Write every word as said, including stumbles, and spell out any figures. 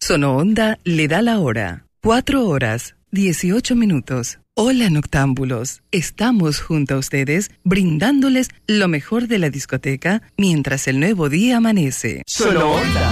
Sonoonda le da la hora. Cuatro horas, dieciocho minutos. Hola noctámbulos, estamos junto a ustedes brindándoles lo mejor de la discoteca mientras el nuevo día amanece. Sonoonda.